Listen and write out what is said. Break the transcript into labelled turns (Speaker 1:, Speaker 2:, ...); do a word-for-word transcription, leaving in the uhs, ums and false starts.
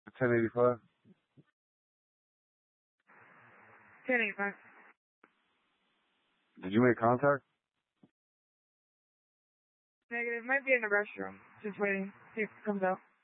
Speaker 1: ten eighty-five.
Speaker 2: ten eighty-five.
Speaker 1: Did you make contact?
Speaker 2: Negative. Might be in the restroom. Just waiting. See if it comes out.